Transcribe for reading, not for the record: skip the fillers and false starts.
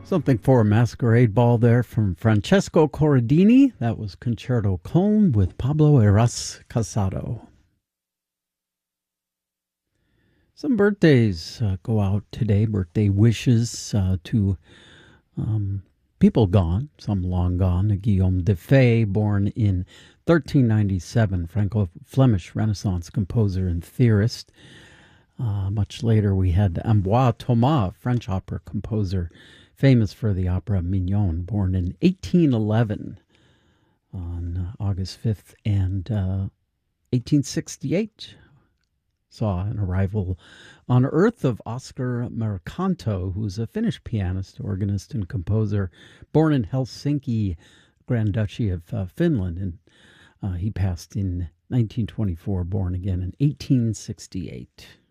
Something for a masquerade ball there from Francesco Corradini. That was Concerto Colm with Pablo Eras Casado. Some birthdays go out today, birthday wishes to people gone, some long gone. Guillaume de Fay, born in 1397, Franco-Flemish Renaissance composer and theorist. Much later, we had Ambroise Thomas, French opera composer, famous for the opera Mignon, born in 1811 on August 5th, and 1868 saw an arrival on Earth of Oscar Mercanto, who's a Finnish pianist, organist, and composer, born in Helsinki, Grand Duchy of Finland, and he passed in 1924, born again in 1868.